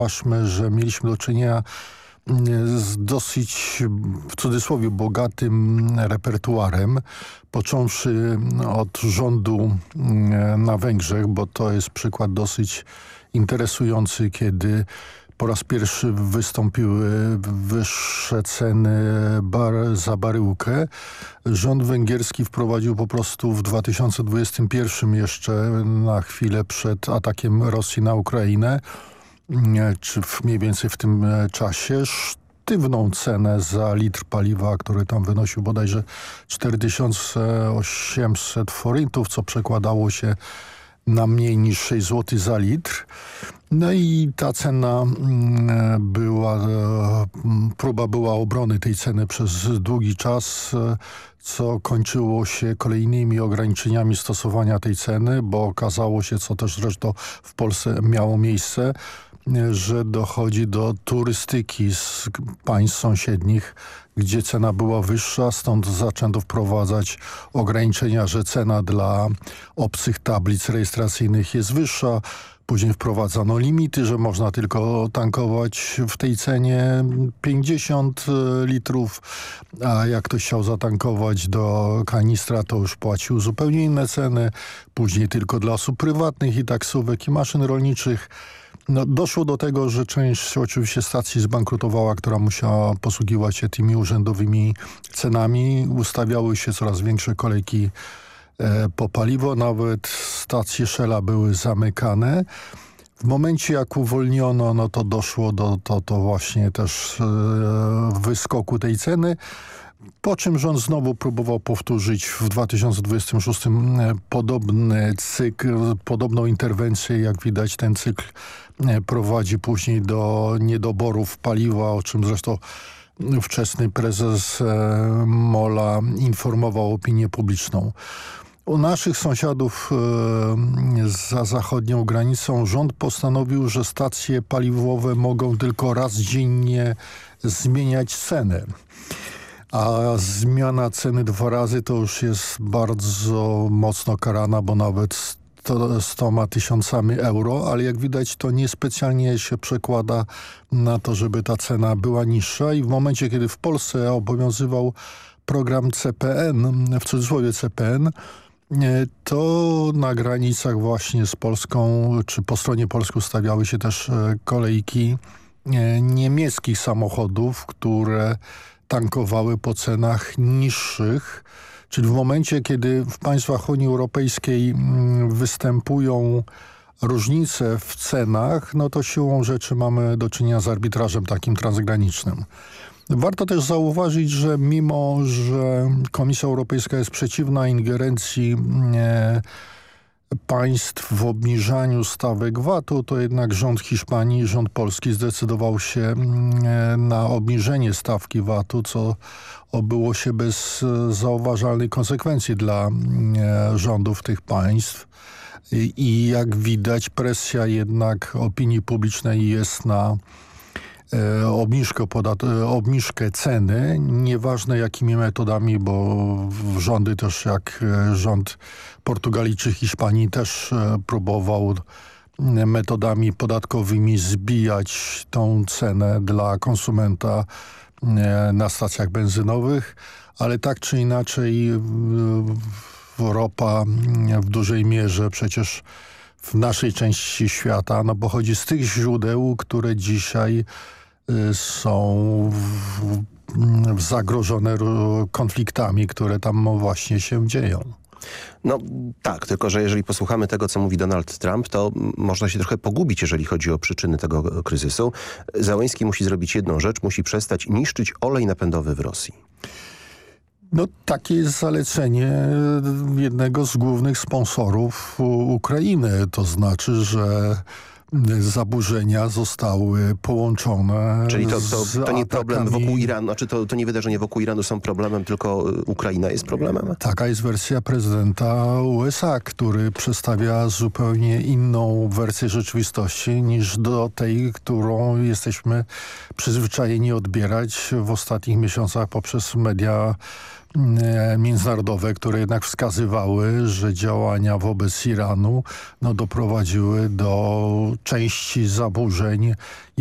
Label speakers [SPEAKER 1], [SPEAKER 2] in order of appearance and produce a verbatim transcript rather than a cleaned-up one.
[SPEAKER 1] Zauważmy, że mieliśmy do czynienia z dosyć, w cudzysłowie, bogatym repertuarem, począwszy od rządu na Węgrzech, bo to jest przykład dosyć interesujący, kiedy po raz pierwszy wystąpiły wyższe ceny bar za baryłkę. Rząd węgierski wprowadził po prostu w dwa tysiące dwudziestym pierwszym jeszcze na chwilę przed atakiem Rosji na Ukrainę, czy w, mniej więcej w tym czasie, sztywną cenę za litr paliwa, który tam wynosił bodajże cztery tysiące osiemset forintów, co przekładało się na mniej niż sześć złotych za litr. No i ta cena była, próba była obrony tej ceny przez długi czas, co kończyło się kolejnymi ograniczeniami stosowania tej ceny, bo okazało się, co też zresztą w Polsce miało miejsce, że dochodzi do turystyki z państw sąsiednich, gdzie cena była wyższa, stąd zaczęto wprowadzać ograniczenia, że cena dla obcych tablic rejestracyjnych jest wyższa. Później wprowadzano limity, że można tylko tankować w tej cenie pięćdziesiąt litrów, a jak ktoś chciał zatankować do kanistra, to już płacił zupełnie inne ceny. Później tylko dla osób prywatnych i taksówek i maszyn rolniczych. No, doszło do tego, że część oczywiście stacji zbankrutowała, która musiała posługiwać się tymi urzędowymi cenami. Ustawiały się coraz większe kolejki e, po paliwo. Nawet stacje Shella były zamykane. W momencie jak uwolniono, no to doszło do to, to właśnie też e, wyskoku tej ceny. Po czym rząd znowu próbował powtórzyć w dwa tysiące dwudziestym szóstym podobny cykl, podobną interwencję. Jak widać, ten cykl prowadzi później do niedoborów paliwa, o czym zresztą wczesny prezes MOL-a informował opinię publiczną. U naszych sąsiadów e, za zachodnią granicą rząd postanowił, że stacje paliwowe mogą tylko raz dziennie zmieniać cenę. A zmiana ceny dwa razy to już jest bardzo mocno karana, bo nawet stoma tysiącami euro, ale jak widać to niespecjalnie się przekłada na to, żeby ta cena była niższa i w momencie, kiedy w Polsce obowiązywał program C P N, w cudzysłowie C P N, to na granicach właśnie z Polską, czy po stronie polskiej stawiały się też kolejki niemieckich samochodów, które tankowały po cenach niższych, czyli w momencie, kiedy w państwach Unii Europejskiej występują różnice w cenach, no to siłą rzeczy mamy do czynienia z arbitrażem takim transgranicznym. Warto też zauważyć, że mimo, że Komisja Europejska jest przeciwna ingerencji e, państw w obniżaniu stawek vatu, to jednak rząd Hiszpanii i rząd Polski zdecydował się na obniżenie stawki vatu, co obyło się bez zauważalnej konsekwencji dla rządów tych państw. I, i jak widać, presja jednak opinii publicznej jest na e, obniżkę, podat obniżkę ceny, nieważne jakimi metodami, bo rządy też jak rząd Portugalii czy Hiszpanii też e, próbował metodami podatkowymi zbijać tą cenę dla konsumenta e, na stacjach benzynowych, ale tak czy inaczej e, ropa w dużej mierze przecież w naszej części świata no pochodzi z tych źródeł, które dzisiaj y, są w, w zagrożone konfliktami, które tam właśnie się dzieją.
[SPEAKER 2] No tak, tylko że jeżeli posłuchamy tego, co mówi Donald Trump, to można się trochę pogubić, jeżeli chodzi o przyczyny tego kryzysu. Zełenski musi zrobić jedną rzecz, musi przestać niszczyć olej napędowy w Rosji.
[SPEAKER 1] No takie jest zalecenie jednego z głównych sponsorów Ukrainy. To znaczy, że zaburzenia zostały połączone.
[SPEAKER 2] Czyli to, to, to nie
[SPEAKER 1] atakami.
[SPEAKER 2] problem wokół Iranu, znaczy to, to nie wydarzenie wokół Iranu są problemem, tylko Ukraina jest problemem?
[SPEAKER 1] Taka jest wersja prezydenta U S A, który przedstawia zupełnie inną wersję rzeczywistości niż do tej, którą jesteśmy przyzwyczajeni odbierać w ostatnich miesiącach poprzez media e, międzynarodowe, które jednak wskazywały, że działania wobec Iranu no, doprowadziły do części zaburzeń